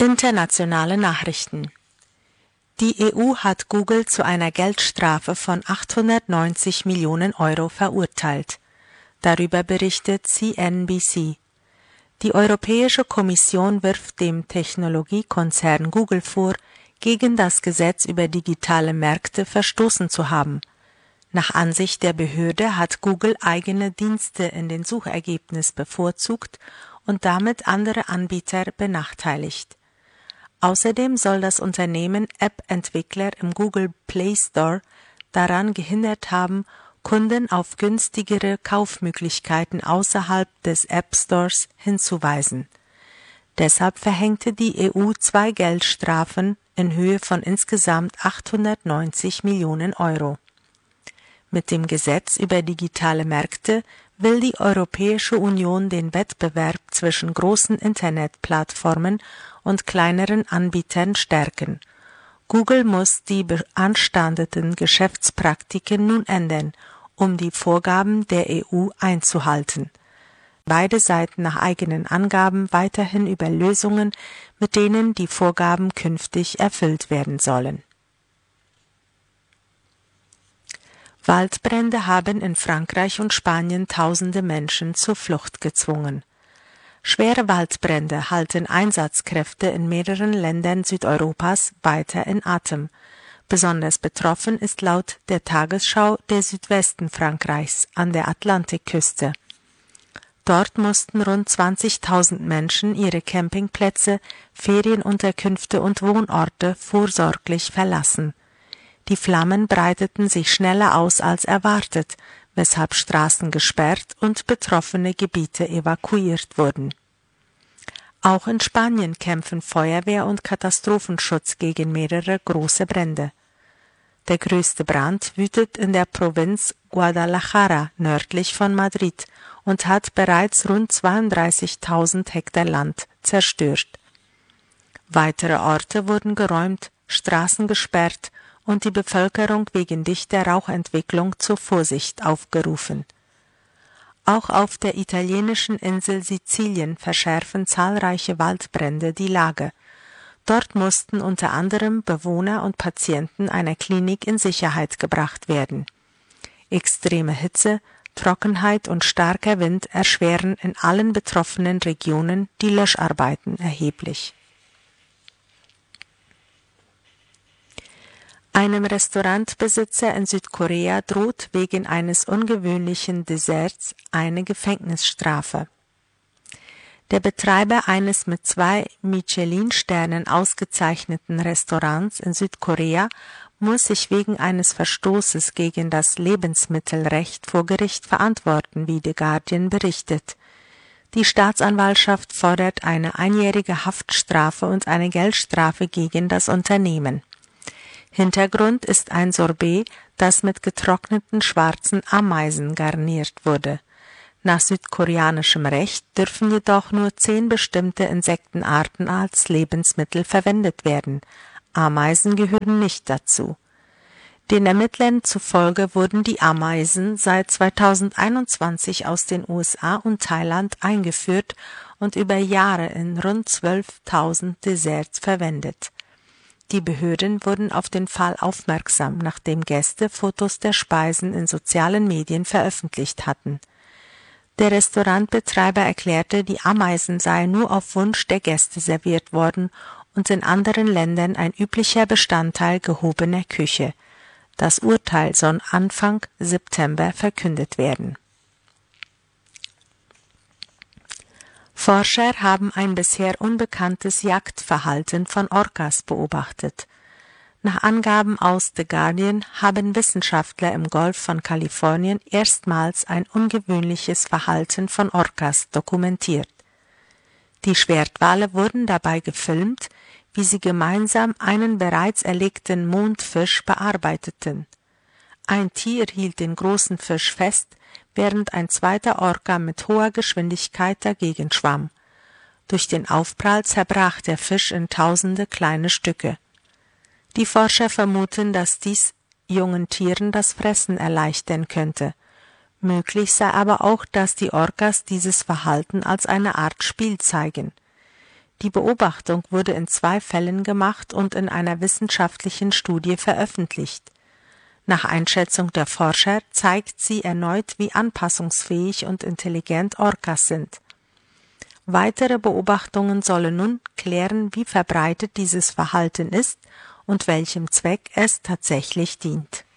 Internationale Nachrichten. Die EU hat Google zu einer Geldstrafe von 890 Millionen Euro verurteilt. Darüber berichtet CNBC. Die Europäische Kommission wirft dem Technologiekonzern Google vor, gegen das Gesetz über digitale Märkte verstoßen zu haben. Nach Ansicht der Behörde hat Google eigene Dienste in den Suchergebnissen bevorzugt und damit andere Anbieter benachteiligt. Außerdem soll das Unternehmen App-Entwickler im Google Play Store daran gehindert haben, Kunden auf günstigere Kaufmöglichkeiten außerhalb des App Stores hinzuweisen. Deshalb verhängte die EU 2 Geldstrafen in Höhe von insgesamt 890 Millionen Euro. Mit dem Gesetz über digitale Märkte will die Europäische Union den Wettbewerb zwischen großen Internetplattformen und kleineren Anbietern stärken. Google muss die beanstandeten Geschäftspraktiken nun ändern, um die Vorgaben der EU einzuhalten. Beide Seiten nach eigenen Angaben weiterhin über Lösungen, mit denen die Vorgaben künftig erfüllt werden sollen. Waldbrände haben in Frankreich und Spanien tausende Menschen zur Flucht gezwungen. Schwere Waldbrände halten Einsatzkräfte in mehreren Ländern Südeuropas weiter in Atem. Besonders betroffen ist laut der Tagesschau der Südwesten Frankreichs an der Atlantikküste. Dort mussten rund 20.000 Menschen ihre Campingplätze, Ferienunterkünfte und Wohnorte vorsorglich verlassen. Die Flammen breiteten sich schneller aus als erwartet, weshalb Straßen gesperrt und betroffene Gebiete evakuiert wurden. Auch in Spanien kämpfen Feuerwehr und Katastrophenschutz gegen mehrere große Brände. Der größte Brand wütet in der Provinz Guadalajara nördlich von Madrid und hat bereits rund 32.000 Hektar Land zerstört. Weitere Orte wurden geräumt, Straßen gesperrt und die Bevölkerung wegen dichter Rauchentwicklung zur Vorsicht aufgerufen. Auch auf der italienischen Insel Sizilien verschärfen zahlreiche Waldbrände die Lage. Dort mussten unter anderem Bewohner und Patienten einer Klinik in Sicherheit gebracht werden. Extreme Hitze, Trockenheit und starker Wind erschweren in allen betroffenen Regionen die Löscharbeiten erheblich. Einem Restaurantbesitzer in Südkorea droht wegen eines ungewöhnlichen Desserts eine Gefängnisstrafe. Der Betreiber eines mit 2 Michelin-Sternen ausgezeichneten Restaurants in Südkorea muss sich wegen eines Verstoßes gegen das Lebensmittelrecht vor Gericht verantworten, wie The Guardian berichtet. Die Staatsanwaltschaft fordert eine einjährige Haftstrafe und eine Geldstrafe gegen das Unternehmen. Hintergrund ist ein Sorbet, das mit getrockneten schwarzen Ameisen garniert wurde. Nach südkoreanischem Recht dürfen jedoch nur 10 bestimmte Insektenarten als Lebensmittel verwendet werden. Ameisen gehören nicht dazu. Den Ermittlern zufolge wurden die Ameisen seit 2021 aus den USA und Thailand eingeführt und über Jahre in rund 12.000 Desserts verwendet. Die Behörden wurden auf den Fall aufmerksam, nachdem Gäste Fotos der Speisen in sozialen Medien veröffentlicht hatten. Der Restaurantbetreiber erklärte, die Ameisen seien nur auf Wunsch der Gäste serviert worden und in anderen Ländern ein üblicher Bestandteil gehobener Küche. Das Urteil soll Anfang September verkündet werden. Forscher haben ein bisher unbekanntes Jagdverhalten von Orcas beobachtet. Nach Angaben aus The Guardian haben Wissenschaftler im Golf von Kalifornien erstmals ein ungewöhnliches Verhalten von Orcas dokumentiert. Die Schwertwale wurden dabei gefilmt, wie sie gemeinsam einen bereits erlegten Mondfisch bearbeiteten. Ein Tier hielt den großen Fisch fest, während ein zweiter Orca mit hoher Geschwindigkeit dagegen schwamm. Durch den Aufprall zerbrach der Fisch in tausende kleine Stücke. Die Forscher vermuten, dass dies jungen Tieren das Fressen erleichtern könnte. Möglich sei aber auch, dass die Orcas dieses Verhalten als eine Art Spiel zeigen. Die Beobachtung wurde in 2 Fällen gemacht und in einer wissenschaftlichen Studie veröffentlicht. Nach Einschätzung der Forscher zeigt sie erneut, wie anpassungsfähig und intelligent Orcas sind. Weitere Beobachtungen sollen nun klären, wie verbreitet dieses Verhalten ist und welchem Zweck es tatsächlich dient.